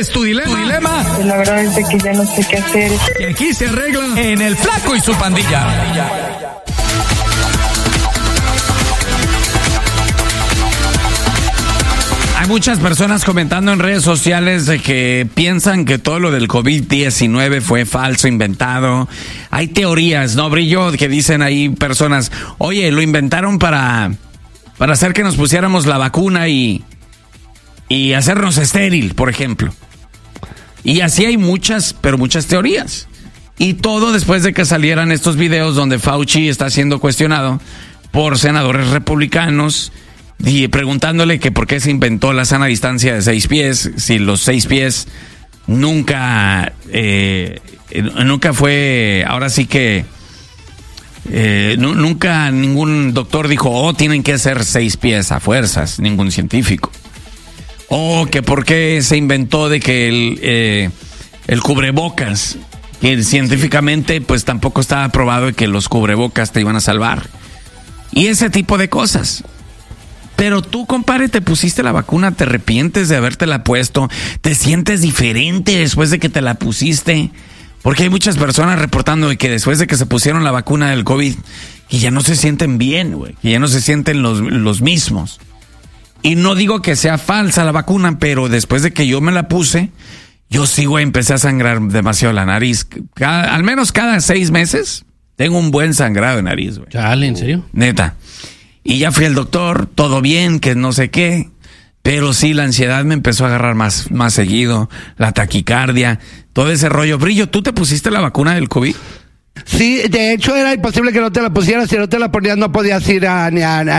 es tu dilema? Pues la verdad es de que ya no sé qué hacer. Y aquí se arregla en El Flaco y su pandilla. Hay muchas personas comentando en redes sociales de que piensan que todo lo del COVID-19 fue falso, inventado. Hay teorías, ¿no, Brillo? Que dicen ahí personas, oye, lo inventaron para hacer que nos pusiéramos la vacuna y hacernos estéril, por ejemplo. Y así hay muchas, pero muchas teorías. Y todo después de que salieran estos videos donde Fauci está siendo cuestionado por senadores republicanos y preguntándole que por qué se inventó la sana distancia de 6 pies, si los 6 pies nunca fue, ahora sí que nunca ningún doctor dijo, tienen que ser 6 pies a fuerzas, ningún científico. O que por qué se inventó de que el cubrebocas, que científicamente pues tampoco estaba probado de que los cubrebocas te iban a salvar. Y ese tipo de cosas. Pero tú, compadre, te pusiste la vacuna, te arrepientes de habértela puesto, te sientes diferente después de que te la pusiste. Porque hay muchas personas reportando de que después de que se pusieron la vacuna del COVID, que ya no se sienten bien, güey, que ya no se sienten los mismos. Y no digo que sea falsa la vacuna, pero después de que yo me la puse, yo sí, güey, empecé a sangrar demasiado la nariz. Al menos cada 6 meses tengo un buen sangrado de nariz, güey. Chale, ¿en serio? Neta. Y ya fui al doctor, todo bien, que no sé qué. Pero sí, la ansiedad me empezó a agarrar más seguido, la taquicardia, todo ese rollo. Brillo, ¿tú te pusiste la vacuna del COVID? Sí, de hecho era imposible que no te la pusieras. Si no te la ponías no podías ir ni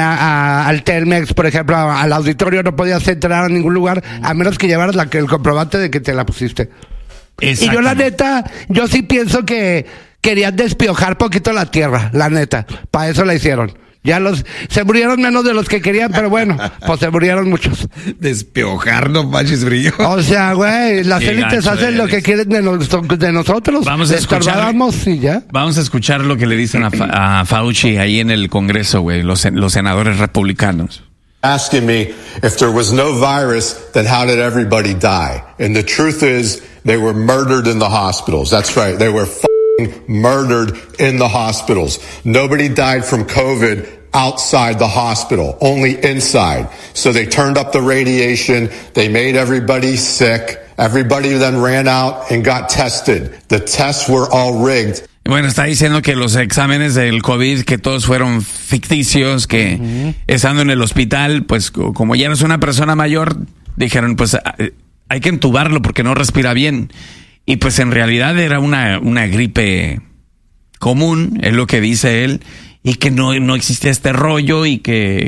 al Telmex, por ejemplo, al auditorio, no podías entrar a ningún lugar a menos que llevaras el comprobante de que te la pusiste. Y yo la neta, yo sí pienso que querían despiojar poquito la tierra, la neta. Para eso la hicieron. Se murieron menos de los que querían, pero bueno, pues se murieron muchos. Despiojar, no manches, Brillo. O sea, güey, las élites hacen lo que quieren de nosotros. Vamos a escuchar. Y ya. Vamos a escuchar lo que le dicen a Fauci ahí en el Congreso, güey, los senadores republicanos. Asking me if there was no virus, then how did everybody die? And the truth is, they were murdered in the hospitals. That's right, they were murdered in the hospitals. Nobody died from COVID outside the hospital, only inside. So they turned up the radiation, they made everybody sick, everybody then ran out and got tested. The tests were all rigged. Bueno, está diciendo que los exámenes del COVID, que todos fueron ficticios, que estando en el hospital, pues como ya no es una persona mayor, dijeron, pues hay que entubarlo porque no respira bien. Y pues en realidad era una gripe común, es lo que dice él, y que no existía este rollo y que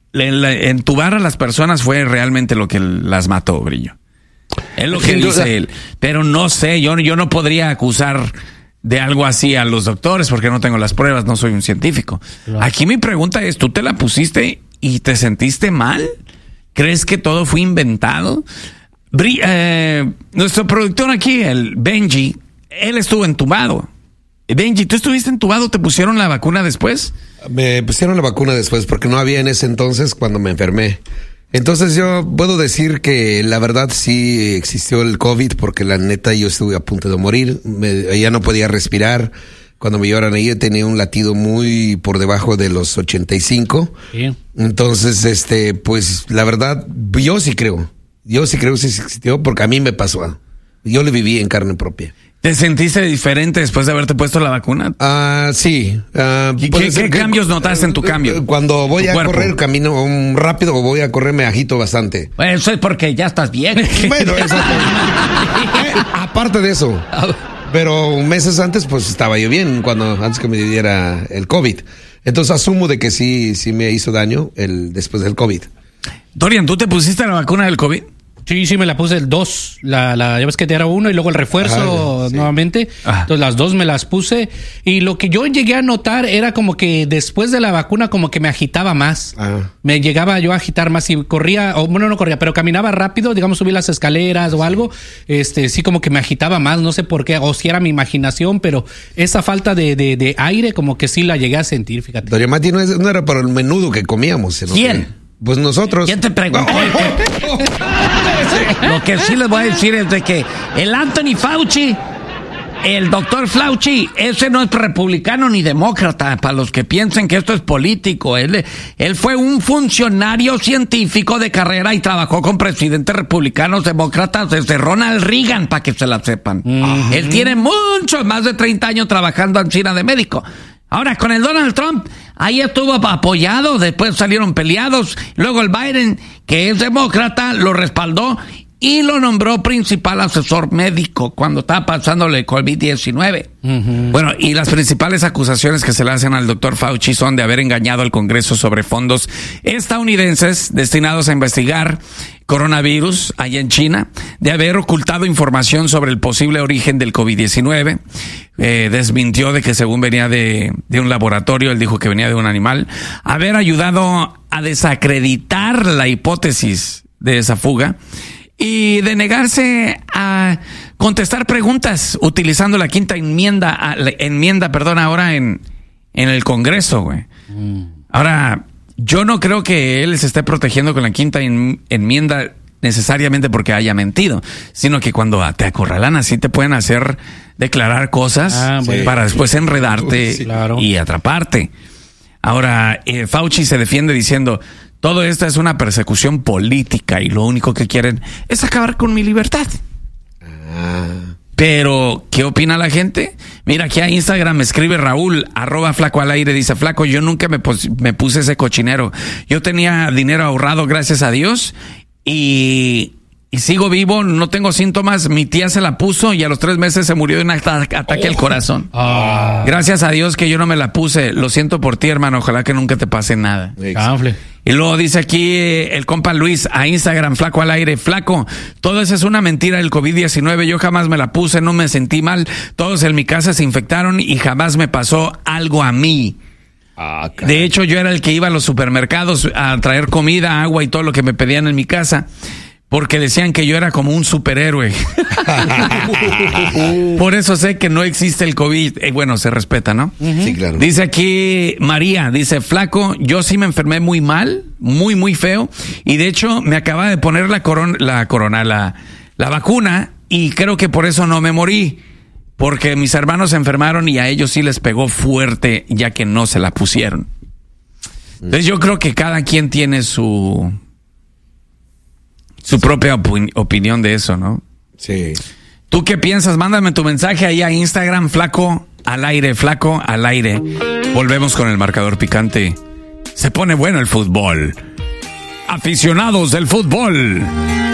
entubar a las personas fue realmente lo que las mató, Brillo. Es lo que dice él. Pero no sé, yo no podría acusar de algo así a los doctores porque no tengo las pruebas, no soy un científico. Claro. Aquí mi pregunta es, ¿tú te la pusiste y te sentiste mal? ¿Crees que todo fue inventado? Nuestro productor aquí, el Benji, él estuvo entubado. Benji, ¿tú estuviste entubado? ¿Te pusieron la vacuna después? Me pusieron la vacuna después porque no había en ese entonces cuando me enfermé. Entonces yo puedo decir que la verdad sí existió el COVID porque la neta yo estuve a punto de morir. Ya no podía respirar. Cuando me llevaron ahí tenía un latido muy por debajo de los 85. Sí. Entonces, pues la verdad, yo sí creo que sí existió porque a mí me pasó. Yo lo viví en carne propia. ¿Te sentiste diferente después de haberte puesto la vacuna? Sí. ¿Qué cambios notaste en tu cambio? Cuando voy a correr, camino rápido o voy a correr, me agito bastante. Eso es porque ya estás bien. Bueno, aparte de eso. Pero meses antes, pues estaba yo bien antes que me diera el COVID. Entonces asumo de que sí me hizo daño después del COVID. Dorian, ¿tú te pusiste la vacuna del COVID? Sí, me la puse el 2, ya ves que te era 1 y luego el refuerzo nuevamente. Entonces las 2 me las puse y lo que yo llegué a notar era como que después de la vacuna como que me agitaba más. Me llegaba yo a agitar más y corría, no corría, pero caminaba rápido, digamos subí las escaleras o algo, sí como que me agitaba más, no sé por qué, o si era mi imaginación, pero esa falta de aire como que sí la llegué a sentir, fíjate. Doña Mati no era para el menudo que comíamos. ¿Quién? Pues nosotros. ¿Quién te preguntó? Lo que sí les voy a decir es de que el Anthony Fauci, el doctor Fauci, ese no es republicano ni demócrata, para los que piensen que esto es político. Él fue un funcionario científico de carrera y trabajó con presidentes republicanos, demócratas, desde Ronald Reagan, para que se la sepan. Él tiene mucho, más de 30 años trabajando en China de médico. Ahora, con el Donald Trump, ahí estuvo apoyado, después salieron peleados, luego el Biden, que es demócrata, lo respaldó y lo nombró principal asesor médico cuando estaba pasándole COVID-19. Bueno, y las principales acusaciones que se le hacen al doctor Fauci son de haber engañado al Congreso sobre fondos estadounidenses destinados a investigar coronavirus allá en China, de haber ocultado información sobre el posible origen del COVID-19, desmintió de que según venía de un laboratorio, él dijo que venía de un animal, haber ayudado a desacreditar la hipótesis de esa fuga, y de negarse a contestar preguntas utilizando la quinta enmienda, ahora en el Congreso, güey. Ahora, yo no creo que él se esté protegiendo con la quinta enmienda necesariamente porque haya mentido, sino que cuando te acorralan así te pueden hacer declarar cosas para después enredarte y atraparte. Ahora, Fauci se defiende diciendo, todo esto es una persecución política y lo único que quieren es acabar con mi libertad. Pero, ¿qué opina la gente? Mira, aquí a Instagram me escribe Raúl, @FlacoAlAire, dice, Flaco, yo nunca me puse ese cochinero. Yo tenía dinero ahorrado, gracias a Dios, y sigo vivo, no tengo síntomas. Mi tía se la puso y a los 3 meses se murió de un ataque al corazón. Gracias a Dios que yo no me la puse. Lo siento por ti, hermano. Ojalá que nunca te pase nada. Y luego dice aquí el compa Luis a Instagram, Flaco al aire, Flaco, todo eso es una mentira del COVID-19. Yo jamás me la puse, no me sentí mal. Todos en mi casa se infectaron y jamás me pasó algo a mí. De hecho, yo era el que iba a los supermercados a traer comida, agua y todo lo que me pedían en mi casa, porque decían que yo era como un superhéroe. Por eso sé que no existe el COVID. Bueno, se respeta, ¿no? Sí, claro. Dice aquí María, dice, Flaco, yo sí me enfermé muy mal, muy, muy feo. Y de hecho, me acaba de poner la vacuna y creo que por eso no me morí. Porque mis hermanos se enfermaron y a ellos sí les pegó fuerte, ya que no se la pusieron. Entonces yo creo que cada quien tiene su propia opinión de eso, ¿no? Sí. ¿Tú qué piensas? Mándame tu mensaje ahí a Instagram, Flaco al aire, Flaco al aire. Volvemos con el marcador picante. Se pone bueno el fútbol. Aficionados del fútbol.